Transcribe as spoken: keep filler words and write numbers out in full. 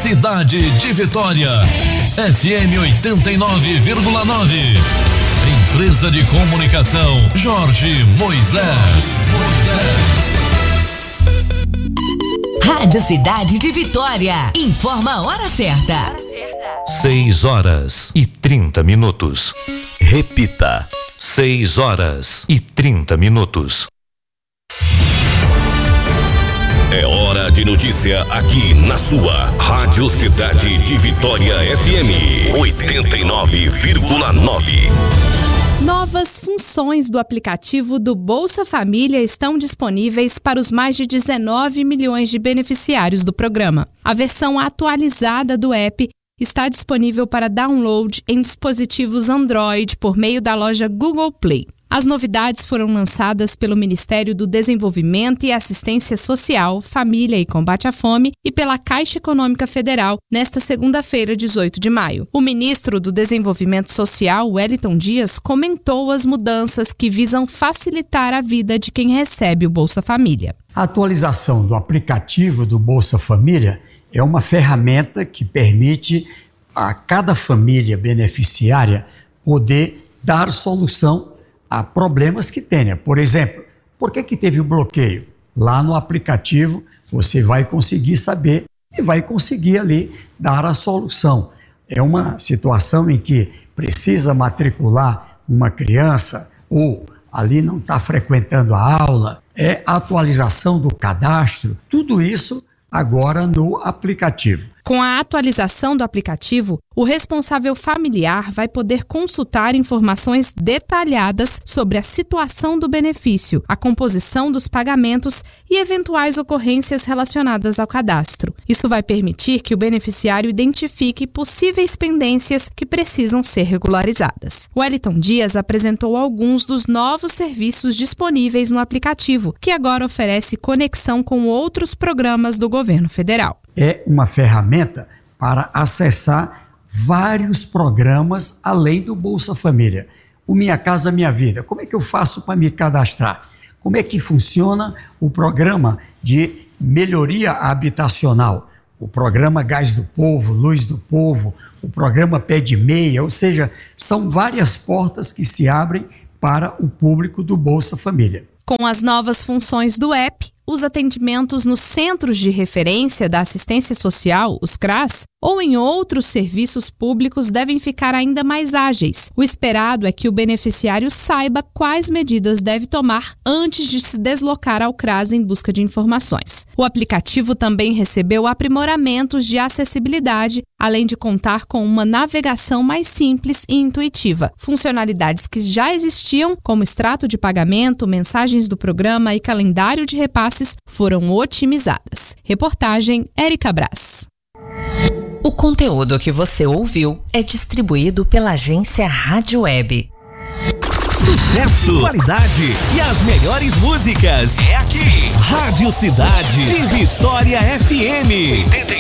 Cidade de Vitória, F M oitenta e nove vírgula nove. Empresa de Comunicação Jorge Moisés. Rádio Cidade de Vitória. Informa a hora certa. Seis horas e trinta minutos. Repita. Seis horas e trinta minutos. É hora de notícia aqui na sua Rádio Cidade de Vitória F M oitenta e nove vírgula nove. Novas funções do aplicativo do Bolsa Família estão disponíveis para os mais de dezenove milhões de beneficiários do programa. A versão atualizada do app está disponível para download em dispositivos Android por meio da loja Google Play. As novidades foram lançadas pelo Ministério do Desenvolvimento e Assistência Social, Família e Combate à Fome e pela Caixa Econômica Federal nesta segunda-feira, dezoito de maio. O ministro do Desenvolvimento Social, Wellington Dias, comentou as mudanças que visam facilitar a vida de quem recebe o Bolsa Família. A atualização do aplicativo do Bolsa Família é uma ferramenta que permite a cada família beneficiária poder dar solução a problemas que tenha. Por exemplo, por que que teve o bloqueio? Lá no aplicativo você vai conseguir saber e vai conseguir ali dar a solução. É uma situação em que precisa matricular uma criança ou ali não está frequentando a aula, é a atualização do cadastro, tudo isso agora no aplicativo. Com a atualização do aplicativo, o responsável familiar vai poder consultar informações detalhadas sobre a situação do benefício, a composição dos pagamentos e eventuais ocorrências relacionadas ao cadastro. Isso vai permitir que o beneficiário identifique possíveis pendências que precisam ser regularizadas. Wellington Dias apresentou alguns dos novos serviços disponíveis no aplicativo, que agora oferece conexão com outros programas do governo federal. É uma ferramenta para acessar vários programas além do Bolsa Família. O Minha Casa Minha Vida, como é que eu faço para me cadastrar? Como é que funciona o programa de melhoria habitacional? O programa Gás do Povo, Luz do Povo, o programa Pé de Meia, ou seja, são várias portas que se abrem para o público do Bolsa Família. Com as novas funções do app, os atendimentos nos Centros de Referência da Assistência Social, os C R A S, ou em outros serviços públicos devem ficar ainda mais ágeis. O esperado é que o beneficiário saiba quais medidas deve tomar antes de se deslocar ao C R A S em busca de informações. O aplicativo também recebeu aprimoramentos de acessibilidade, além de contar com uma navegação mais simples e intuitiva. Funcionalidades que já existiam, como extrato de pagamento, mensagens do programa e calendário de repasses, foram otimizadas. Reportagem Érica Brás. O conteúdo que você ouviu é distribuído pela agência Rádio Web. Sucesso, qualidade e as melhores músicas é aqui. Rádio Cidade de Vitória F M.